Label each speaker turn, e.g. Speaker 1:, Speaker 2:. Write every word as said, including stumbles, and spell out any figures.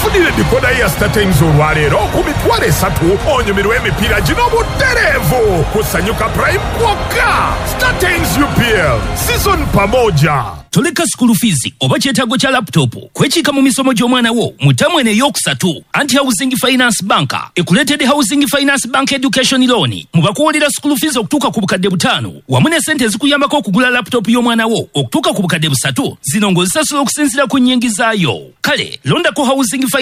Speaker 1: Wulire decoder ya Star Times olwaleero ku mitwalo esatu onyumirwa emipiira gino butereevu kusanyuka Prime kwokka. Star Times U P L season pamoja.
Speaker 2: Toleka school fees oba kyetaago kya laptop kwekika mu misomo gy'omwana wo mutamwe ne yokusatu. Anti Housing Finance Bank ekuleetedde Housing Finance Bank Education Loan mubakuwulira school fees okutuuka ku bukadde butaano wamu ne ssente ezikuyambako okugula laptop y'omwana wo okutuuka ku bukadde busatu zino ng'ozisasula okusinziira ku nnyingizaayo. Kale londako Housing